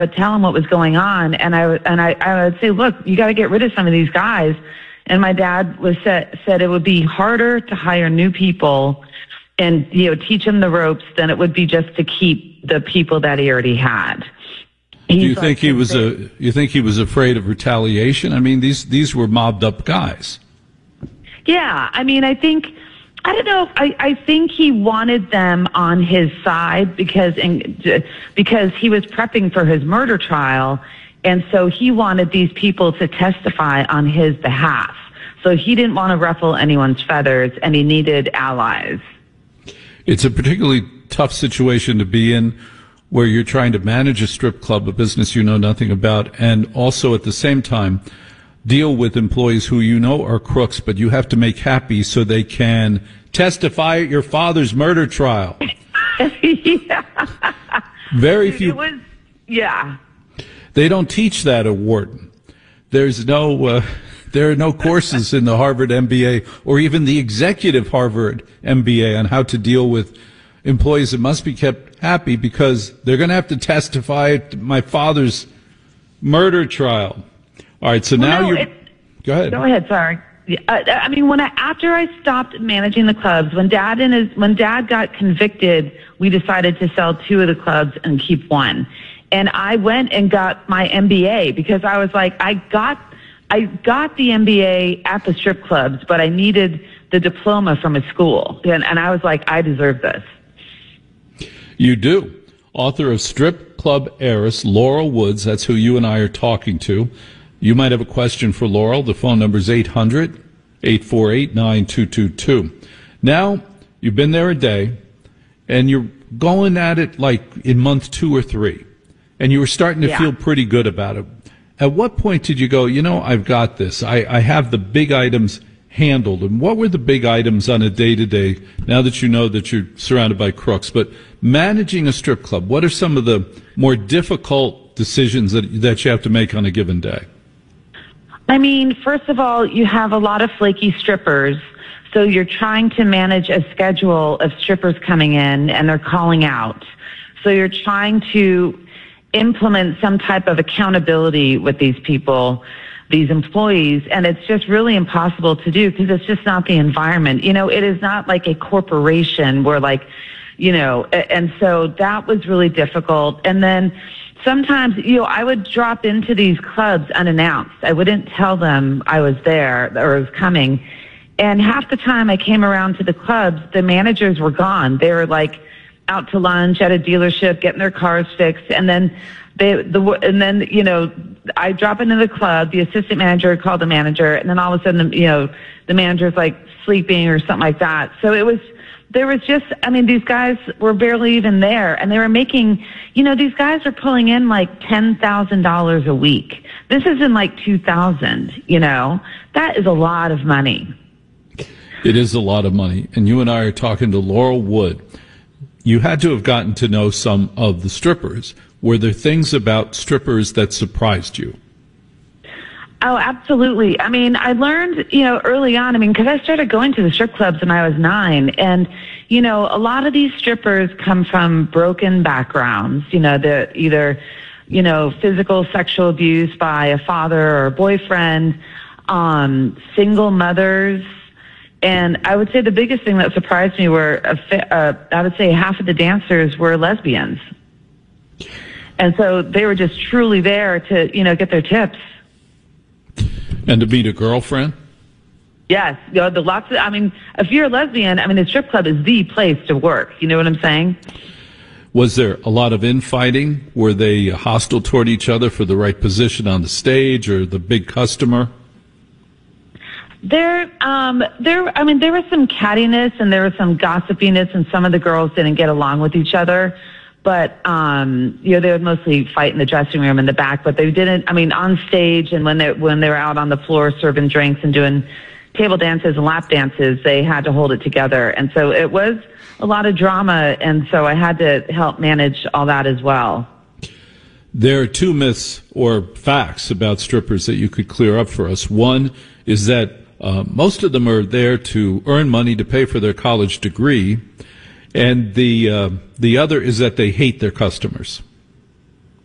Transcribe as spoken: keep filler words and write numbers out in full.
would tell him what was going on, and I would, and I, I would say, look, you got to get rid of some of these guys. And my dad was said, said it would be harder to hire new people and, you know, teach them the ropes than it would be just to keep the people that he already had. Do you think he was a? You think he was afraid of retaliation? I mean, these these were mobbed up guys. Yeah, I mean, I think I don't know. I I think he wanted them on his side because in, because he was prepping for his murder trial, and so he wanted these people to testify on his behalf. So he didn't want to ruffle anyone's feathers, and he needed allies. It's a particularly tough situation to be in, where you're trying to manage a strip club, a business you know nothing about, and also at the same time deal with employees who you know are crooks, but you have to make happy so they can testify at your father's murder trial. Yeah. Very Dude, few. It was, yeah. They don't teach that at Wharton. There's no, uh, there are no courses in the Harvard M B A or even the executive Harvard M B A on how to deal with employees that must be kept happy because they're going to have to testify at my father's murder trial. All right, so well, now no, you're... It, go ahead. Go ahead, sorry. Uh, I mean, when I, after I stopped managing the clubs, when Dad and his, when Dad got convicted, we decided to sell two of the clubs and keep one. And I went and got my M B A because I was like, I got, I got the M B A at the strip clubs, but I needed the diploma from a school, and, and I was like, I deserve this. You do. Author of Strip Club Heiress, Laurel Woods. That's who you and I are talking to. You might have a question for Laurel. The phone number is eight hundred, eight four eight, nine two two two. Now, you've been there a day, and you're going at it like in month two or three, and you were starting to yeah. feel pretty good about it. At what point did you go, you know, I've got this. I, I have the big items handled. And what were the big items on a day-to-day, now that you know that you're surrounded by crooks? But managing a strip club, what are some of the more difficult decisions that that you have to make on a given day? I mean, first of all, you have a lot of flaky strippers. So you're trying to manage a schedule of strippers coming in and they're calling out. So you're trying to implement some type of accountability with these people, these employees, and it's just really impossible to do because it's just not the environment. You know, it is not like a corporation where like, you know, and so that was really difficult. And then sometimes, you know, I would drop into these clubs unannounced. I wouldn't tell them I was there or was coming. And half the time I came around to the clubs, the managers were gone. They were like out to lunch at a dealership, getting their cars fixed. And then they, the, and then, you know, I drop into the club, the assistant manager called the manager, and then all of a sudden, you know, the manager's like sleeping or something like that. So it was, there was just, I mean, these guys were barely even there, and they were making, you know, these guys are pulling in like ten thousand dollars a week. This isn't like two thousand, you know, that is a lot of money. It is a lot of money. And you and I are talking to Laurel Wood. You had to have gotten to know some of the strippers. Were there things about strippers that surprised you? Oh, absolutely. I mean, I learned, you know, early on, I mean, because I started going to the strip clubs when I was nine. And, you know, a lot of these strippers come from broken backgrounds, you know, they're either, you know, physical sexual abuse by a father or a boyfriend, um, single mothers. And I would say the biggest thing that surprised me were, a fi- uh, I would say half of the dancers were lesbians. And so they were just truly there to, you know, get their tips. And to meet a girlfriend? Yes. You know, the lots of, I mean, if you're a lesbian, I mean, the strip club is the place to work. You know what I'm saying? Was there a lot of infighting? Were they hostile toward each other for the right position on the stage or the big customer? There, um, there, I mean, there was some cattiness and there was some gossipiness, and some of the girls didn't get along with each other. But, um, you know, they would mostly fight in the dressing room in the back, but they didn't, I mean, on stage and when they, when they were out on the floor serving drinks and doing table dances and lap dances, they had to hold it together. And so it was a lot of drama. And so I had to help manage all that as well. There are two myths or facts about strippers that you could clear up for us. One is that uh, most of them are there to earn money to pay for their college degree. And the uh, the other is that they hate their customers.